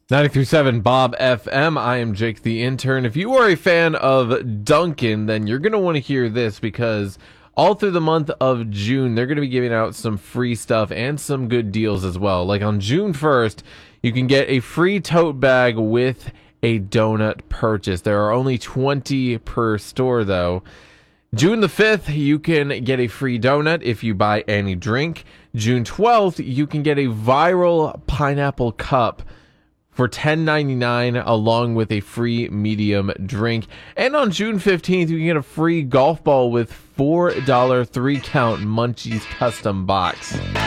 93.7 Bob FM. I am Jake the intern. If you are a fan of Dunkin', then you're going to want to hear this because all through the month of June, they're going to be giving out some free stuff and some good deals as well. Like on June 1st, you can get a free tote bag with a donut purchase. There are only 20 per store though. June the 5th, you can get a free donut if you buy any drink. June 12th, you can get a viral pineapple cup for $10.99 along with a free medium drink. And on June 15th, you can get a free golf ball with $4 3-count Munchies custom box.